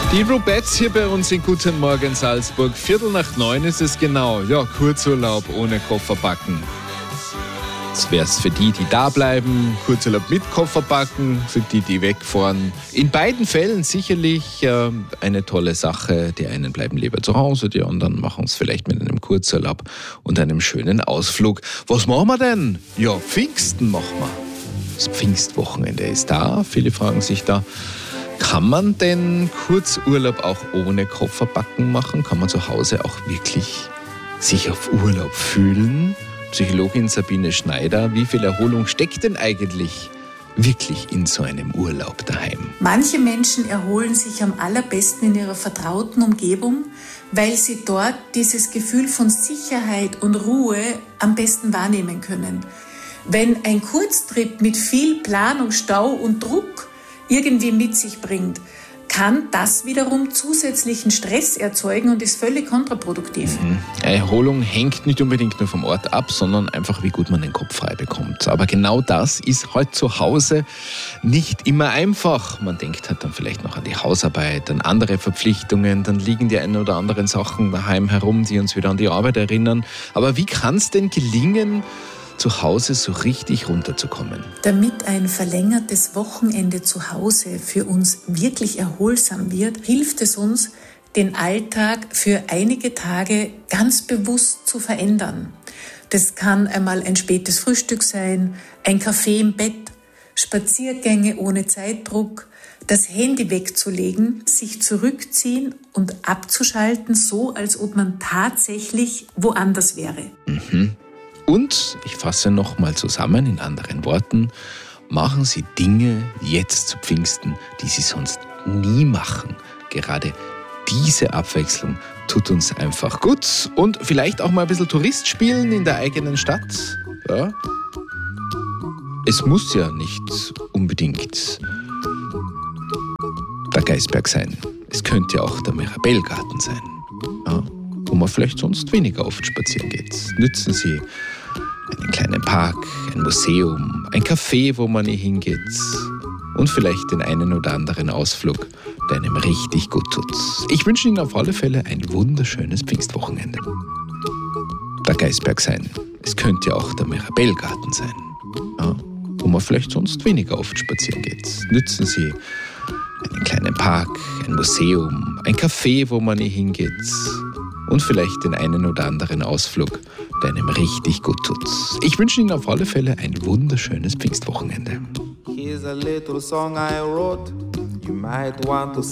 Die Rubettes hier bei uns in Guten Morgen Salzburg. 8:45 ist es genau. Ja, Kurzurlaub ohne Koffer packen. Das wär's für die, die da bleiben. Kurzurlaub mit Koffer packen, für die, die wegfahren. In beiden Fällen sicherlich eine tolle Sache. Die einen bleiben lieber zu Hause, die anderen machen es vielleicht mit einem Kurzurlaub und einem schönen Ausflug. Was machen wir denn? Ja, Pfingsten machen wir. Das Pfingstwochenende ist da. Viele fragen sich da, kann man denn Kurzurlaub auch ohne Kofferpacken machen? Kann man zu Hause auch wirklich sich auf Urlaub fühlen? Psychologin Sabine Schneider, wie viel Erholung steckt denn eigentlich wirklich in so einem Urlaub daheim? Manche Menschen erholen sich am allerbesten in ihrer vertrauten Umgebung, weil sie dort dieses Gefühl von Sicherheit und Ruhe am besten wahrnehmen können. Wenn ein Kurztrip mit viel Planung, Stau und Druck irgendwie mit sich bringt, kann das wiederum zusätzlichen Stress erzeugen und ist völlig kontraproduktiv. Erholung hängt nicht unbedingt nur vom Ort ab, sondern einfach, wie gut man den Kopf frei bekommt. Aber genau das ist heute zu Hause nicht immer einfach. Man denkt halt dann vielleicht noch an die Hausarbeit, an andere Verpflichtungen, dann liegen die ein oder anderen Sachen daheim herum, die uns wieder an die Arbeit erinnern. Aber wie kann es denn gelingen, zu Hause so richtig runterzukommen? Damit ein verlängertes Wochenende zu Hause für uns wirklich erholsam wird, hilft es uns, den Alltag für einige Tage ganz bewusst zu verändern. Das kann einmal ein spätes Frühstück sein, ein Kaffee im Bett, Spaziergänge ohne Zeitdruck, das Handy wegzulegen, sich zurückziehen und abzuschalten, so als ob man tatsächlich woanders wäre. Und, ich fasse nochmal zusammen in anderen Worten, machen Sie Dinge jetzt zu Pfingsten, die Sie sonst nie machen. Gerade diese Abwechslung tut uns einfach gut. Und vielleicht auch mal ein bisschen Tourist spielen in der eigenen Stadt. Ja. Es muss ja nicht unbedingt der Geisberg sein. Es könnte ja auch der Mirabellgarten sein. Ja. Wo man vielleicht sonst weniger oft spazieren geht. Nützen Sie einen kleinen Park, ein Museum, ein Café, wo man nie hingeht und vielleicht den einen oder anderen Ausflug, der einem richtig gut tut. Ich wünsche Ihnen auf alle Fälle ein wunderschönes Pfingstwochenende. Der Geisberg sein. Es könnte ja auch der Mirabellgarten sein. Ja, wo man vielleicht sonst weniger oft spazieren geht. Nützen Sie einen kleinen Park, ein Museum, ein Café, wo man nie hingeht und vielleicht den einen oder anderen Ausflug, der einem richtig gut tut. Ich wünsche Ihnen auf alle Fälle ein wunderschönes Pfingstwochenende. Here's a little song I wrote. You might want to